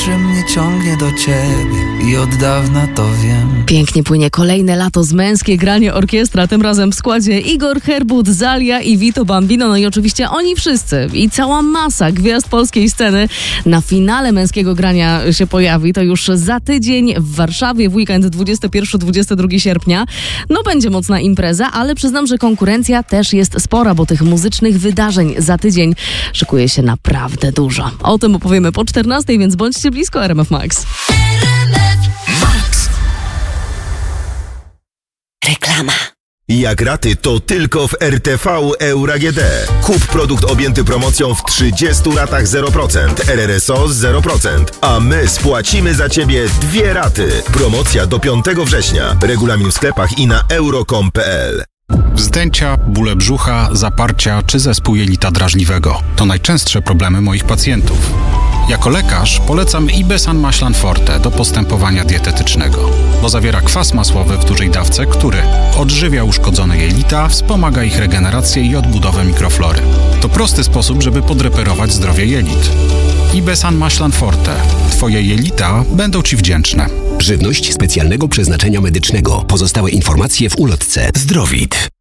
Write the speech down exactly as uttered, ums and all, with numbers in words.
że mnie ciągnie do ciebie i od dawna to wiem. Pięknie płynie kolejne lato z Męskie Granie Orkiestra, tym razem w składzie Igor Herbut, Zalia i Vito Bambino, no i oczywiście oni wszyscy i cała masa gwiazd polskiej sceny na finale Męskiego Grania się pojawi. To już za tydzień w Warszawie, w weekend dwudziestego pierwszego do dwudziestego drugiego sierpnia. No będzie mocna impreza, ale przyznam, że konkurencja też jest spora, bo tych muzycznych wydarzeń za tydzień szykuje się naprawdę dużo. O tym opowiemy po czternastej, więc bądźcie blisko R M F Max. Max. Reklama. Jak raty, to tylko w R T V Euro A G D. Kup produkt objęty promocją w trzydziestu ratach zero procent, R R S O zero procent, a my spłacimy za Ciebie dwie raty. Promocja do piątego września. Regulamin w sklepach i na euro kropka com kropka p l. Wzdęcia, bóle brzucha, zaparcia czy zespół jelita drażliwego to najczęstsze problemy moich pacjentów. Jako lekarz polecam Ibesan Maślan Forte do postępowania dietetycznego, bo zawiera kwas masłowy w dużej dawce, który odżywia uszkodzone jelita, wspomaga ich regenerację i odbudowę mikroflory. To prosty sposób, żeby podreperować zdrowie jelit. Ibesan Maślan Forte. Twoje jelita będą Ci wdzięczne. Żywność specjalnego przeznaczenia medycznego. Pozostałe informacje w ulotce. Zdrowit.